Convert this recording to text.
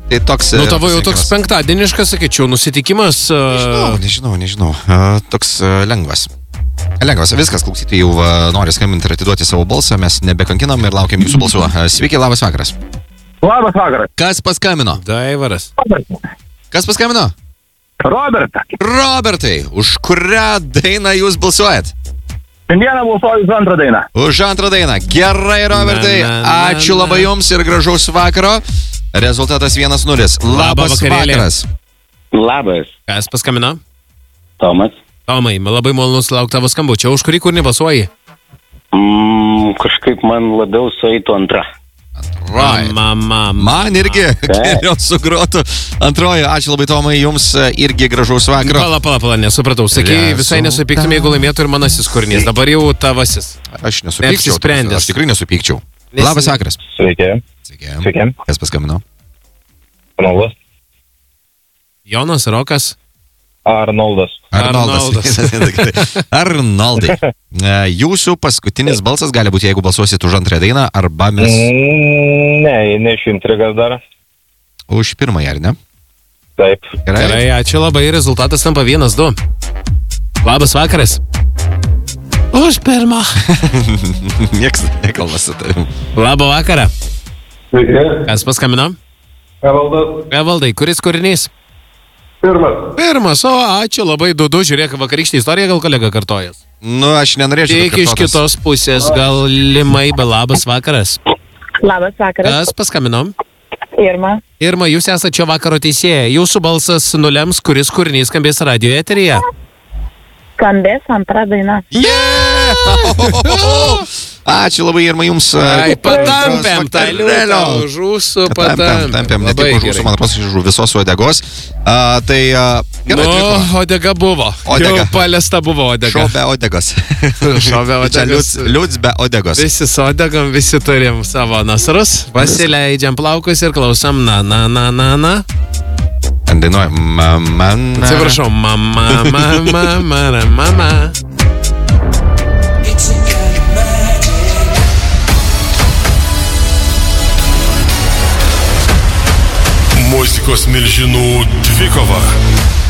Tai toks... Nu, tavo jau toks penktadieniškas, sakyčiau, nusitikimas. Nežinau. Toks lengvas. Viskas, klausytojai jau nori skambinti ir atiduoti savo balsą, mes nebekankinam ir laukiam jūsų balsų. Sveiki, labas vakaras. Labas vakaras. Kas paskambino? Daivaras. Kas paskambino? Robertai, už kurią dainą jūs balsuojat? Šiandieną balsuoju už antrą dainą. Už antrą dainą. Gerai, Robertai, ačiū labai jums ir gražaus vakaro. Rezultatas 1-0. Labas vakaras. Labas. Kas paskambino? Tomas. Tomai, labai malonu sulaukti tavo skambučio. Už kurį kūrinį balsuoji? Kažkaip man labiau sueitų antra. Right. Man irgi geriau sugrotų antroji. Ačiū labai, Tomai, jums irgi gražaus vakaro. Pala, nesupratau. Sakai, visai nesupyktum, jeigu laimėtų ir manasis kūrinys. Dabar jau tavasis. Aš nesupykčiau. Aš tikrai nesupykčiau. Labas vakaras. Sveiki. Kas paskambino? Arnoldas. Jonas, Rokas. Arnoldas. Arnoldai. Jūsų paskutinis balsas gali būti, jeigu balsuosit už antrąją dainą, arba mes... Ne iš intrigas dar. Už pirmąją, ar ne? Taip. Gerai, ačiū labai, rezultatas tampa 1-2. Labas vakaras. Už pirmą. Nieks nekalba su tavim. Labą vakarą. Sveiki. Kas paskambino? Evaldai, kuris kūrinys? Pirmas. O, ačiū labai, Dudu, žiūrėk, vakarykštį istoriją gal kolega kartojas. Nu, aš nenorėčiau. Tik iš kitos pusės, gal limai, labas vakaras. Labas vakaras. Kas paskambino? Irma, jūs esate čia vakaro teisėja. Jūsų balsas nulems, kuris kūrinys skambės radio eteryje. Skambės antrą dainą. Ačiū labai, Irma, jums. Patampėm, tą liūtą už ūsų patampėm. Ne tik už ūsų, man atrodo, iš visos uodegos. Tai gerai. Odega buvo. Jau paliesta buvo odega. Šau be odegos. Liūds be odegos. Visi su odegom, visi turim savo nasrus. Pasileidžiam plaukus ir klausom na. Dainuoja mama. Atsiprašau, mama. Muzikos milžinų dvikova.